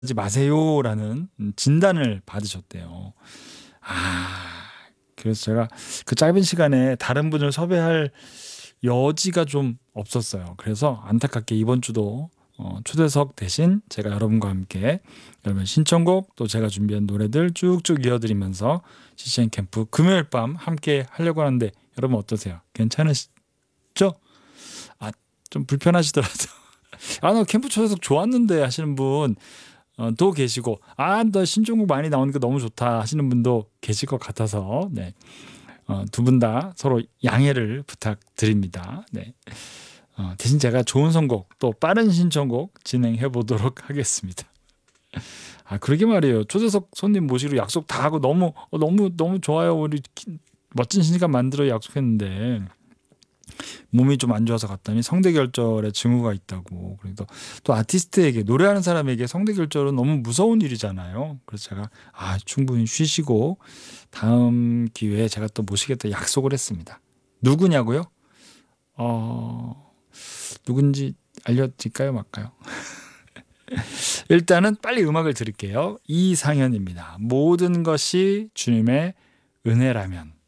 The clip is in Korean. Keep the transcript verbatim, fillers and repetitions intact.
하지 마세요라는 음 진단을 받으셨대요. 아 그래서 제가 그 짧은 시간에 다른 분을 섭외할 여지가 좀 없었어요. 그래서 안타깝게 이번 주도 어 초대석 대신 제가 여러분과 함께 여러분 신청곡 또 제가 준비한 노래들 쭉쭉 이어드리면서 씨씨엔 캠프 금요일 밤 함께 하려고 하는데 여러분 어떠세요? 괜찮으시죠? 아 좀 불편하시더라도 "아 나 캠프 초대석 좋았는데." 하시는 분 어 도 계시고 "아 나 신청곡 많이 나오니까 너무 좋다." 하시는 분도 계실 것 같아서 네. 어 두 분 다 서로 양해를 부탁드립니다. 네. 어 대신 제가 좋은 선곡 또 빠른 신청곡 진행해 보도록 하겠습니다. 아 그러게 말이에요. 초대석 손님 모시기로 약속 다 하고 너무 어 너무, 너무 좋아요. 우리 기 멋진 시간 만들어 약속했는데 몸이 좀 안 좋아서 갔더니 성대결절에 징후가 있다고. 그래도 또 아티스트에게 노래하는 사람에게 성대결절은 너무 무서운 일이잖아요. 그래서 제가 아 충분히 쉬시고 다음 기회에 제가 또 모시겠다 약속을 했습니다. 누구냐고요? 어 누군지 알려드릴까요 말까요? 일단은 빨리 음악을 들을게요. 이상현입니다. 모든 것이 주님의 은혜라면.